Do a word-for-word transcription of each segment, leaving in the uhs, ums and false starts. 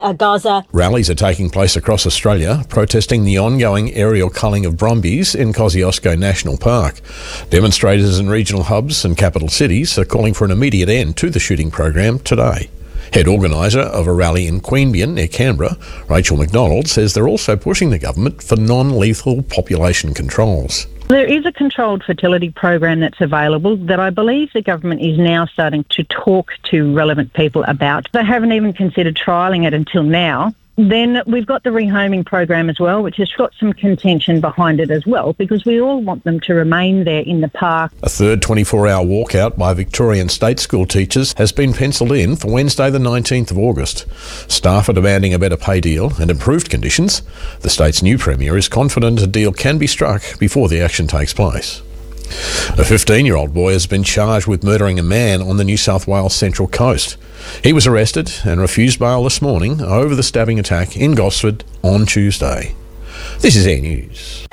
uh, Gaza. Rallies are taking place across Australia, protesting the ongoing aerial culling of brumbies in Kosciuszko National Park. Demonstrators in regional hubs and capital cities are calling for an immediate end to the shooting program today. Head organiser of a rally in Queanbeyan near Canberra, Rachel McDonald, says they're also pushing the government for non-lethal population controls. There is a controlled fertility program that's available that I believe the government is now starting to talk to relevant people about. They haven't even considered trialling it until now. Then we've got the rehoming program as well, which has got some contention behind it as well, because we all want them to remain there in the park. A third twenty-four hour walkout by Victorian state school teachers has been penciled in for Wednesday the nineteenth of August. Staff are demanding a better pay deal and improved conditions. The state's new Premier is confident a deal can be struck before the action takes place. A fifteen-year-old boy has been charged with murdering a man on the New South Wales Central Coast. He was arrested and refused bail this morning over the stabbing attack in Gosford on Tuesday. This is Air News.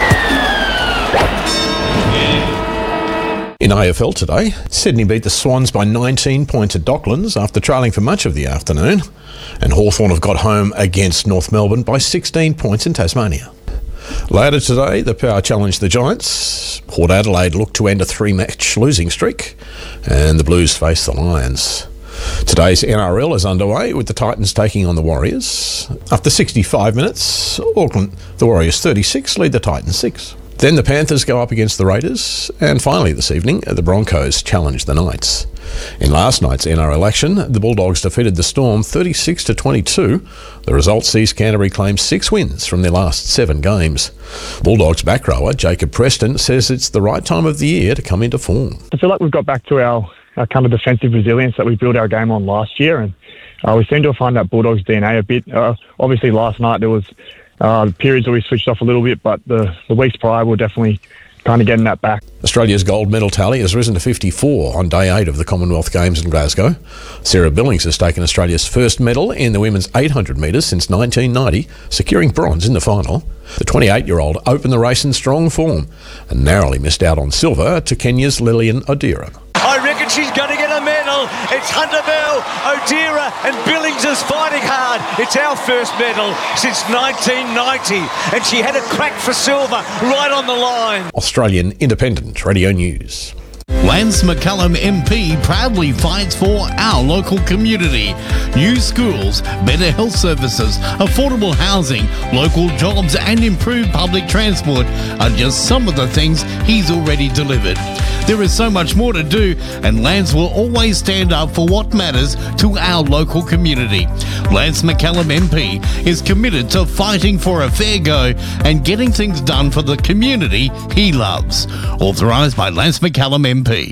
In A F L today, Sydney beat the Swans by nineteen points at Docklands after trailing for much of the afternoon, and Hawthorn have got home against North Melbourne by sixteen points in Tasmania. Later today, the Power challenged the Giants. Port Adelaide looked to end a three-match losing streak, and the Blues face the Lions. Today's N R L is underway with the Titans taking on the Warriors. After sixty-five minutes, Auckland, the Warriors thirty-six, lead the Titans six. Then the Panthers go up against the Raiders, and finally this evening, the Broncos challenge the Knights. In last night's N R L action, the Bulldogs defeated the Storm thirty-six to twenty-two. The result sees Canterbury claim six wins from their last seven games. Bulldogs back rower Jacob Preston says it's the right time of the year to come into form. I feel like we've got back to our, our kind of defensive resilience that we built our game on last year, and uh, we seem to have found that Bulldogs D N A a bit. Uh, obviously last night there was uh, periods where we switched off a little bit, but the, the weeks prior we're definitely kind of getting that back. Australia's gold medal tally has risen to fifty-four on day eight of the Commonwealth Games in Glasgow. Sarah Billings has taken Australia's first medal in the women's eight hundred metres since nineteen ninety, securing bronze in the final. The twenty-eight-year-old opened the race in strong form and narrowly missed out on silver to Kenya's Lillian Odera. I reckon she's going to get a medal. It's Hunter Bell, Odera and Billings is fighting hard. It's our first medal since nineteen ninety, and she had a crack for silver right on the line. Australian Independent Radio News. Lance McCallum M P proudly fights for our local community. New schools, better health services, affordable housing, local jobs and improved public transport are just some of the things he's already delivered. There is so much more to do, and Lance will always stand up for what matters to our local community. Lance McCallum M P is committed to fighting for a fair go and getting things done for the community he loves. Authorised by Lance McCallum M P.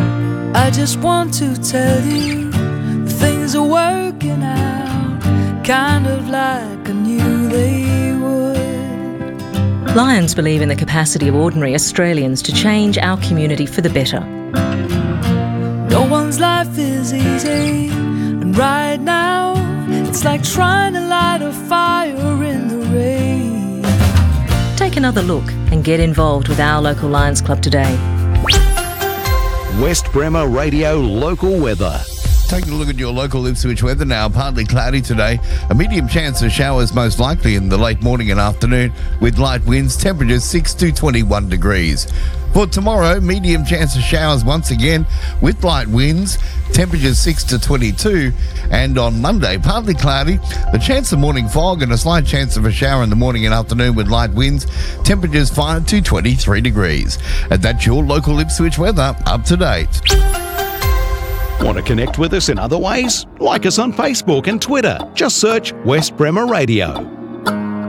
I just want to tell you things are working out, kind of like I knew they would. Lions believe in the capacity of ordinary Australians to change our community for the better. No one's life is easy, and right now it's like trying to light a fire in the rain. Take another look and get involved with our local Lions Club today. West Bremer Radio local weather. Taking a look at your local Ipswich weather now. Partly cloudy today. A medium chance of showers most likely in the late morning and afternoon with light winds. Temperatures six to twenty-one degrees. For tomorrow, medium chance of showers once again with light winds. Temperatures six to twenty-two. And on Monday, partly cloudy. The chance of morning fog and a slight chance of a shower in the morning and afternoon with light winds. Temperatures five to twenty-three degrees. And that's your local Ipswich weather up to date. Want to connect with us in other ways? Like us on Facebook and Twitter. Just search West Bremer Radio.